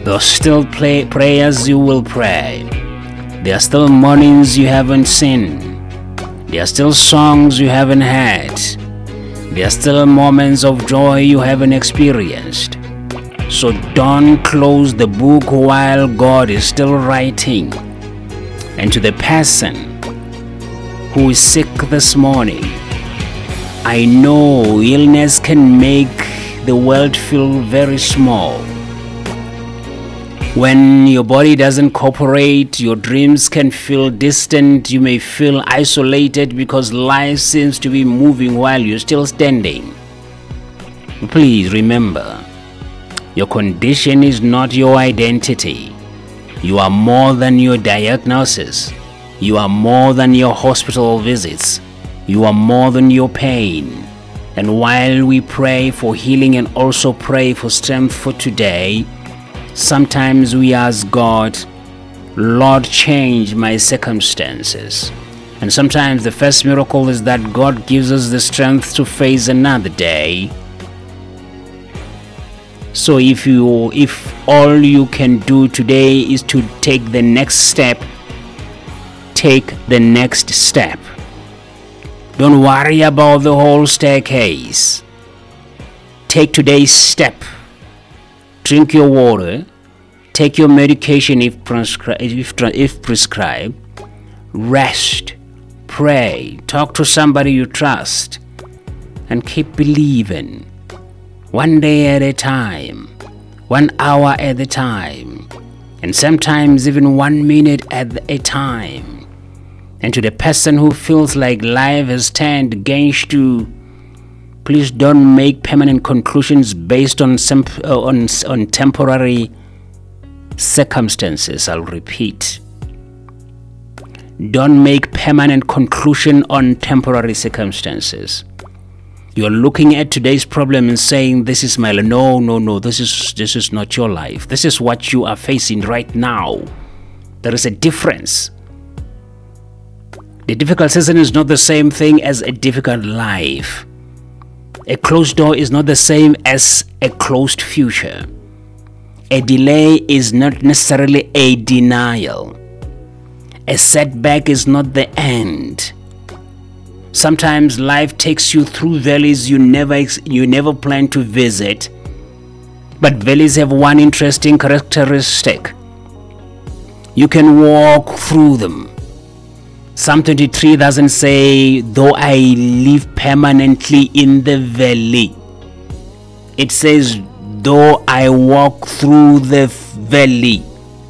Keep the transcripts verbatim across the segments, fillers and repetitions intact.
There are still play prayers you will pray. There are still mornings you haven't seen. There are still songs you haven't heard. There are still moments of joy you haven't experienced. So don't close the book while God is still writing. And to the person who is sick this morning, I know illness can make the world feel very small. When your body doesn't cooperate, your dreams can feel distant. You may feel isolated because life seems to be moving while you're still standing. Please remember, your condition is not your identity. You are more than your diagnosis. You are more than your hospital visits. You are more than your pain. And while we pray for healing and also pray for strength for today, sometimes we ask God, Lord, change my circumstances. And sometimes the first miracle is that God gives us the strength to face another day. So if you, if all you can do today is to take the next step, take the next step. Don't worry about the whole staircase. Take today's step. Drink your water. Take your medication if, prescri- if, if prescribed. Rest. Pray. Talk to somebody you trust. And keep believing. One day at a time. One hour at a time. And sometimes even one minute at a time. And to the person who feels like life has turned against you, please don't make permanent conclusions based on, sem- uh, on, on temporary circumstances. I'll repeat. Don't make permanent conclusion on temporary circumstances. You're looking at today's problem and saying, this is my life. No, no, no, this is, this is not your life. This is what you are facing right now. There is a difference. The difficult season is not the same thing as a difficult life. A closed door is not the same as a closed future. A delay is not necessarily a denial. A setback is not the end. Sometimes life takes you through valleys you never you never planned to visit. But valleys have one interesting characteristic. You can walk through them. Psalm twenty-three doesn't say, though I live permanently in the valley. It says, though I walk through the valley.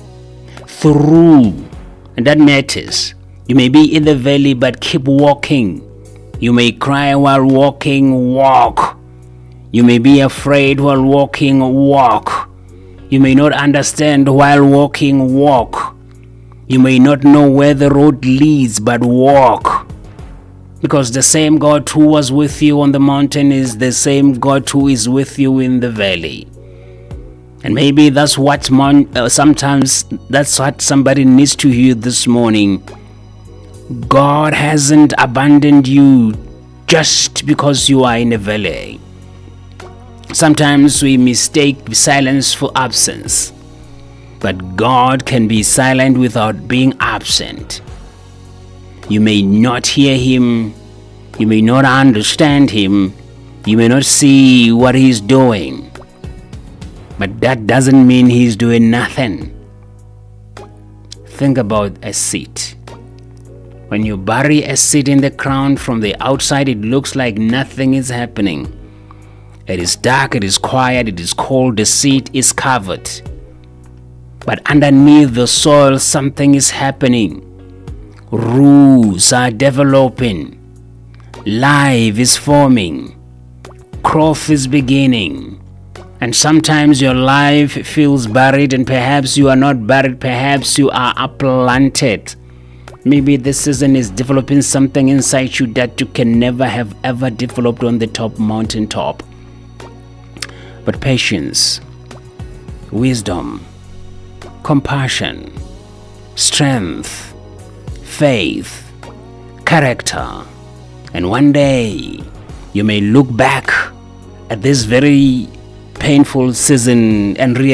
Through. And that matters. You may be in the valley, but keep walking. You may cry while walking, walk. You may be afraid while walking, walk. You may not understand while walking, walk. You may not know where the road leads, but walk. Because the same God who was with you on the mountain is the same God who is with you in the valley. And maybe that's what mon- uh, sometimes that's what somebody needs to hear this morning. God hasn't abandoned you just because you are in a valley. Sometimes we mistake silence for absence. But God can be silent without being absent. You may not hear Him. You may not understand Him. You may not see what He's doing. But that doesn't mean He's doing nothing. Think about a seed. When you bury a seed in the ground, from the outside it looks like nothing is happening. It is dark, it is quiet, it is cold, the seed is covered. But underneath the soil, something is happening. Roots are developing. Life is forming. Growth is beginning. And sometimes your life feels buried, and perhaps you are not buried, perhaps you are upplanted. Maybe this season is developing something inside you that you can never have ever developed on the top mountaintop. But patience, wisdom, compassion, strength, faith, character, and one day you may look back at this very painful season and realize